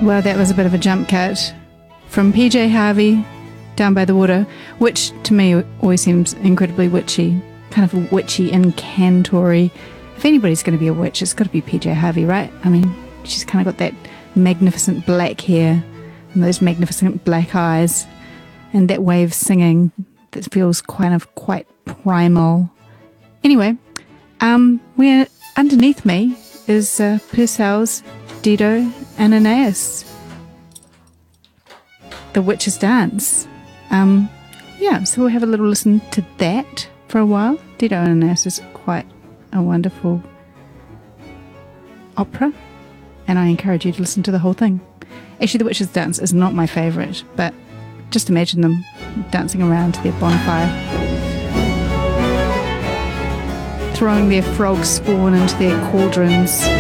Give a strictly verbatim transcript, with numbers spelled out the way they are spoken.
Well, that was a bit of a jump cut from P J Harvey, Down by the Water, which to me always seems incredibly witchy, kind of witchy, incantory. If anybody's going to be a witch, it's got to be P J Harvey, right? I mean, she's kind of got that magnificent black hair and those magnificent black eyes and that way of singing that feels kind of quite primal. Anyway, um, we're underneath me is uh, Purcell's Dido and Aeneas, The Witch's Dance. Um, yeah, so we'll have a little listen to that for a while. Dido and Aeneas is quite a wonderful opera, and I encourage you to listen to the whole thing. Actually, The Witch's Dance is not my favourite, but just imagine them dancing around their bonfire, throwing their frog spawn into their cauldrons.